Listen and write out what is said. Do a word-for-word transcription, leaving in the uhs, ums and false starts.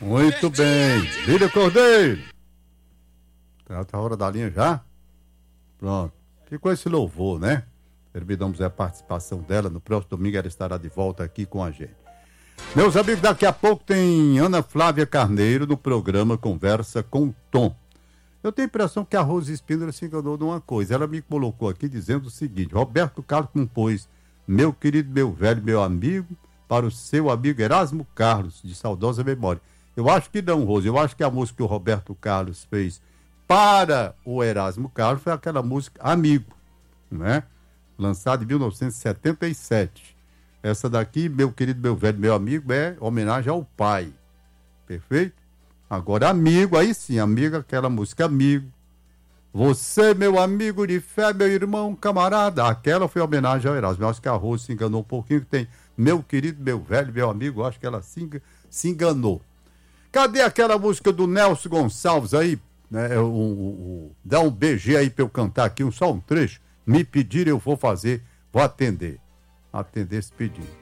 Muito bem. Lídia Cordeiro. Tá a hora da linha já? Pronto. Ficou esse louvor, né? Servidamos a participação dela. No próximo domingo ela estará de volta aqui com a gente. Meus amigos, daqui a pouco tem Ana Flávia Carneiro no programa Conversa com Tom. Eu tenho a impressão que a Rose Espíndola se enganou de uma coisa. Ela me colocou aqui dizendo o seguinte: Roberto Carlos compôs Meu Querido, Meu Velho, Meu Amigo para o seu amigo Erasmo Carlos, de saudosa memória. Eu acho que não, Rose. Eu acho que a música que o Roberto Carlos fez para o Erasmo Carlos foi aquela música Amigo, né? Lançada em mil novecentos e setenta e sete. Essa daqui, Meu Querido, Meu Velho, Meu Amigo, é homenagem ao pai. Perfeito? Agora, Amigo, aí sim, amigo, aquela música Amigo. Você, meu amigo de fé, meu irmão, camarada. Aquela foi homenagem ao Erasmo. Eu acho que a Rose se enganou um pouquinho, que tem Meu Querido, Meu Velho, Meu Amigo. Eu acho que ela se, se enganou. Cadê aquela música do Nelson Gonçalves aí? Né, o, o, o, dá um B G aí pra eu cantar aqui, um, só um trecho. Me pedir, eu vou fazer, vou atender. Atender esse pedido.